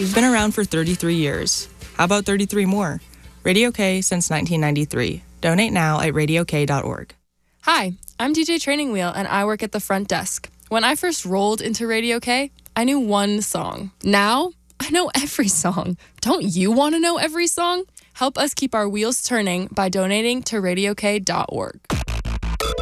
We've been around for 33 years. How about 33 more? Radio K since 1993. Donate now at radiok.org. Hi, I'm DJ Training Wheel, and I work at the front desk. When I first rolled into Radio K, I knew one song. Now, I know every song. Don't you want to know every song? Help us keep our wheels turning by donating to radiok.org.